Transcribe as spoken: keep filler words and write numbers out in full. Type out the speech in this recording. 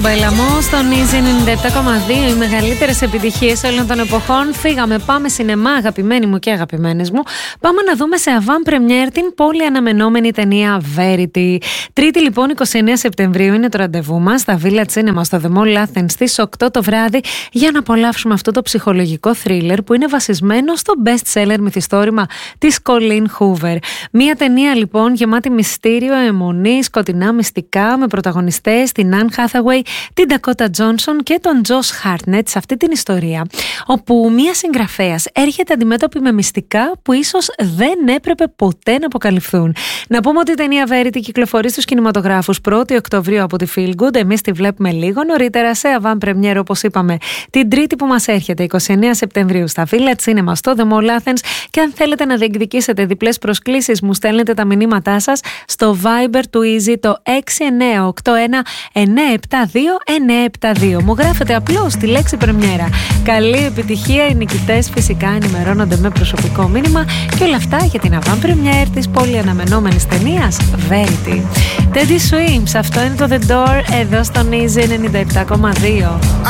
Μπελαμό στον Easy ενενήντα επτά κόμμα δύο, οι μεγαλύτερες επιτυχίες όλων των εποχών. Φύγαμε, πάμε σινεμά, αγαπημένοι μου και αγαπημένες μου. Πάμε να δούμε σε avant premiere την πολύ αναμενόμενη ταινία Verity. Τρίτη λοιπόν, εικοστή ενάτη Σεπτεμβρίου είναι το ραντεβού μας στα Village Cinema στο The Mall Athens στις οκτώ το βράδυ για να απολαύσουμε αυτό το ψυχολογικό θρίλερ που είναι βασισμένο στο best seller μυθιστόρημα της Colleen Hoover. Μία ταινία λοιπόν γεμάτη μυστήριο, αιμονή, σκοτεινά μυστικά, με πρωταγωνιστές την Anne Hathaway, την Dakota Johnson και τον Josh Hartnett σε αυτή την ιστορία, όπου μία συγγραφέας έρχεται αντιμέτωπη με μυστικά που ίσως δεν έπρεπε ποτέ να αποκαλυφθούν. Να πούμε ότι η ταινία Verity κυκλοφορεί στους κινηματογράφους πρώτη Οκτωβρίου από τη Feel Good. Εμείς τη βλέπουμε λίγο νωρίτερα σε avant premiere, όπως είπαμε, την Τρίτη που μας έρχεται, εικοστή ενάτη Σεπτεμβρίου στα Village Cinema στο The Mall Athens. Και αν θέλετε να διεκδικήσετε διπλές προσκλήσεις, μου στέλνετε τα μηνύματά σας στο Viber του Easy το έξι εννέα οκτώ ένα εννέα επτά δύο εννέα επτά δύο. Μου γράφετε απλώς τη λέξη πρεμιέρα. Καλή επιτυχία, οι νικητές φυσικά ενημερώνονται με προσωπικό μήνυμα και όλα αυτά για την avant premiere της πολύ αναμενόμενης ταινίας Verity. Teddy Swims, αυτό είναι το The Door εδώ στον Easy ενενήντα επτά κόμμα δύο.